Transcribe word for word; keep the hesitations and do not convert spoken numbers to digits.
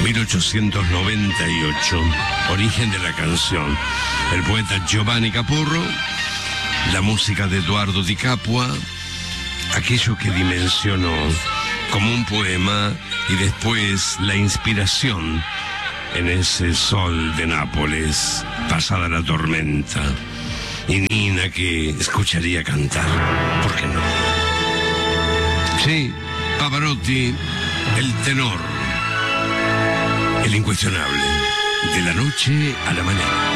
mil ochocientos noventa y ocho, origen de la canción. El poeta Giovanni Capurro, la música de Eduardo Di Capua, aquello que dimensionó como un poema y después la inspiración en ese sol de Nápoles, pasada la tormenta. Y Nina que escucharía cantar, ¿por qué no? Sí, Pavarotti, el tenor, el incuestionable, de la noche a la mañana.